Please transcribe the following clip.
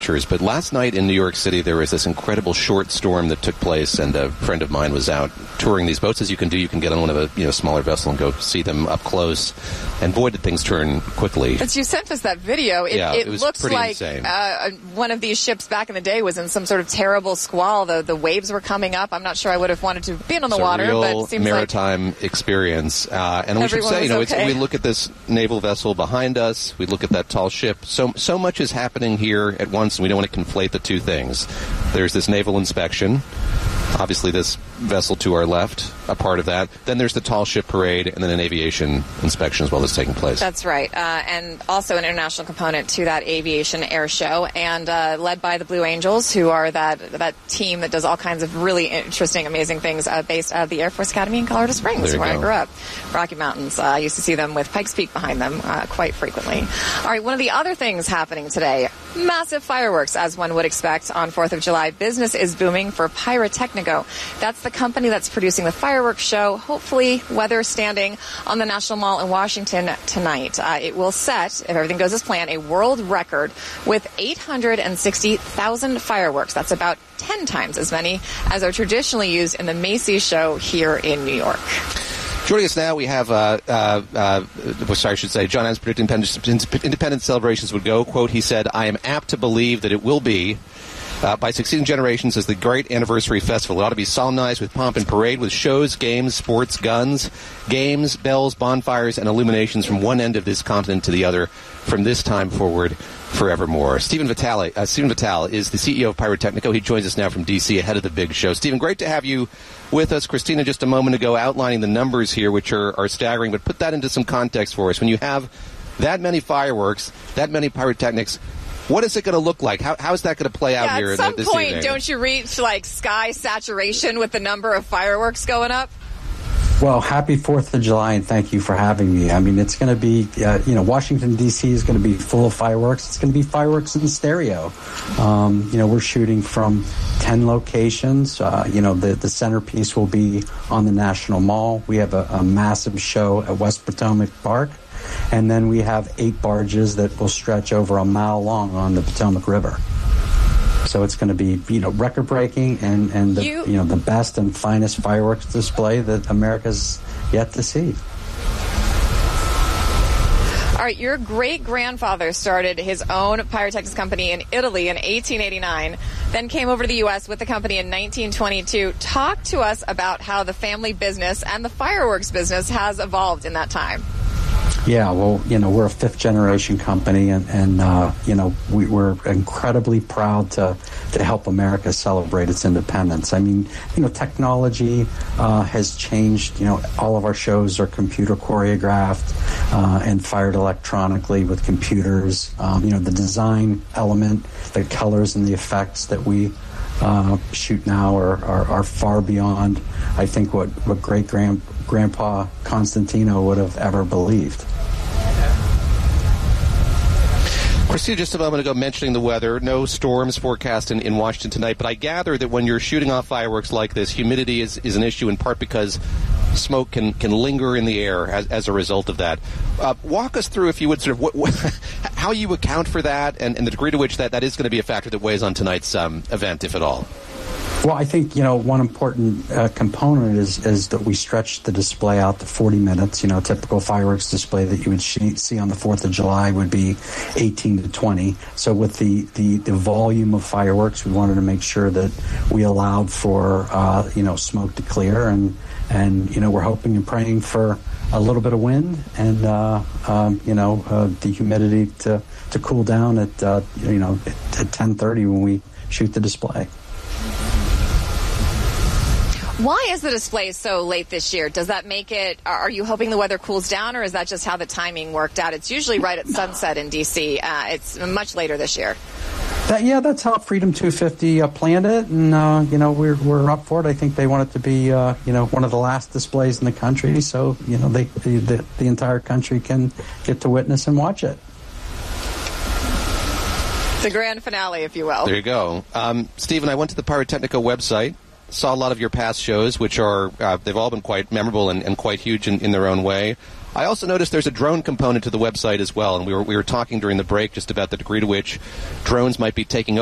But last night in New York City, there was this incredible short storm that took place, and a friend of mine was out touring these boats. As you can do, you can get on one of a smaller vessel and go see them up close. And boy, did things turn quickly. But you sent us that video. It was looks pretty like insane. One of these ships back in the day was in some sort of terrible squall. The waves were coming up. I'm not sure I would have wanted to be in on the water, but it seems maritime experience. And we should say, we look at this naval vessel behind us. We look at that tall ship. So much is happening here at once. And we don't want to conflate the two things. There's this naval inspection. Obviously, this vessel to our left, a part of that. Then there's the tall ship parade, and then an aviation inspection as well that's taking place. That's right. And also an international component to that aviation air show, and led by the Blue Angels, who are that team that does all kinds of really interesting, amazing things based out of the Air Force Academy in Colorado Springs, where I grew up. Rocky Mountains. I used to see them with Pikes Peak behind them quite frequently. All right, one of the other things happening today, massive fireworks, as one would expect on 4th of July. Business is booming for Pyrotechnico. That's the company that's producing the fireworks show, hopefully weather standing, on the National Mall in Washington tonight. It will set, if everything goes as planned, a world record with 860,000 fireworks. That's about 10 times as many as are traditionally used in the Macy's show here in New York. Joining us now, we have, John Adams predicting independence celebrations would go. Quote, he said, "I am apt to believe that it will be, by succeeding generations, as the great anniversary festival. It ought to be solemnized with pomp and parade, with shows, games, sports, guns, games, bells, bonfires, and illuminations from one end of this continent to the other, from this time forward, forevermore." Stephen Vitale is the CEO of Pyrotechnico. He joins us now from D.C. ahead of the big show. Stephen, great to have you with us. Christina just a moment ago outlining the numbers here, which are staggering, but put that into some context for us. When you have that many fireworks, that many pyrotechnics, what is it going to look like? How is that going to play out here this evening? At some point, don't you reach sky saturation with the number of fireworks going up? Well, happy 4th of July, and thank you for having me. I mean, it's going to be, Washington, D.C. is going to be full of fireworks. It's going to be fireworks in stereo. We're shooting from 10 locations. The centerpiece will be on the National Mall. We have a massive show at West Potomac Park. And then we have 8 barges that will stretch over a mile long on the Potomac River. So it's going to be, record-breaking and the best and finest fireworks display that America's yet to see. All right, your great-grandfather started his own pyrotechnics company in Italy in 1889, then came over to the U.S. with the company in 1922. Talk to us about how the family business and the fireworks business has evolved in that time. Yeah, well, we're a fifth-generation company, and we're incredibly proud to help America celebrate its independence. I mean, technology has changed. All of our shows are computer choreographed and fired electronically with computers. The design element, the colors and the effects that we shoot now are far beyond, I think, what great-grandpa Constantino would have ever believed. Christina, just a moment ago mentioning the weather. No storms forecast in Washington tonight, but I gather that when you're shooting off fireworks like this, humidity is an issue in part because smoke can linger in the air as a result of that. Walk us through, if you would, sort of how you account for that and the degree to which that is going to be a factor that weighs on tonight's event, if at all. Well, I think, one important component is that we stretch the display out to 40 minutes. A typical fireworks display that you would see on the 4th of July would be 18 to 20. So with the volume of fireworks, we wanted to make sure that we allowed for, smoke to clear. And we're hoping and praying for a little bit of wind and, the humidity to cool down at 10:30 when we shoot the display. Why is the display so late this year? Does that make it, are you hoping the weather cools down, or is that just how the timing worked out? It's usually right at sunset in D.C. It's much later this year. That's how Freedom 250 planned it, and, we're up for it. I think they want it to be, one of the last displays in the country, so, the entire country can get to witness and watch it. The grand finale, if you will. There you go. Stephen, I went to the Pyrotechnico website. saw a lot of your past shows, which are, they've all been quite memorable and quite huge in their own way. I also noticed there's a drone component to the website as well, and we were talking during the break just about the degree to which drones might be taking